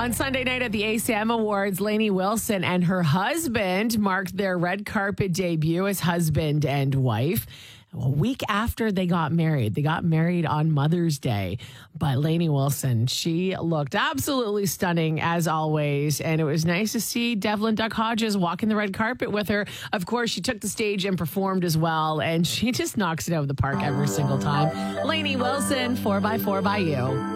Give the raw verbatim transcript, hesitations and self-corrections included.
On Sunday night at the A C M Awards, Lainey Wilson and her husband marked their red carpet debut as husband and wife. A week after they got married. They got married on Mother's Day. But Lainey Wilson, she looked absolutely stunning as always. And it was nice to see Devlin Duck Hodges walking the red carpet with her. Of course, she took the stage and performed as well. And she just knocks it out of the park every single time. Lainey Wilson, four by four by you.